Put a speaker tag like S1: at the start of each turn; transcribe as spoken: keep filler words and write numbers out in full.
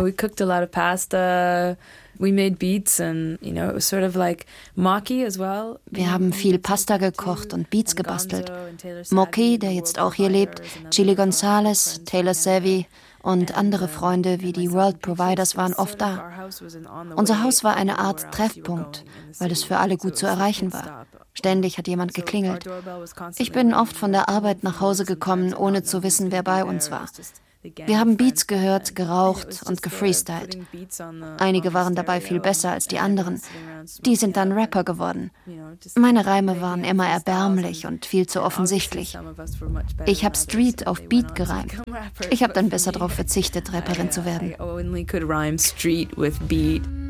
S1: know, we cooked a lot of pasta. We made beats and, you know, it was sort of like Maki as well.
S2: Wir haben viel Pasta gekocht und Beats gebastelt. Moki, der jetzt auch hier lebt, Chili Gonzalez, Taylor Savvy und andere Freunde wie die World Providers waren oft da. Unser Haus war eine Art Treffpunkt, weil es für alle gut zu erreichen war. Ständig hat jemand geklingelt. Ich bin oft von der Arbeit nach Hause gekommen, ohne zu wissen, wer bei uns war. Wir haben Beats gehört, geraucht und gefreestylt. Einige waren dabei viel besser als die anderen. Die sind dann Rapper geworden. Meine Reime waren immer erbärmlich und viel zu offensichtlich. Ich habe Street auf Beat gereimt. Ich habe dann besser darauf verzichtet, Rapperin zu werden.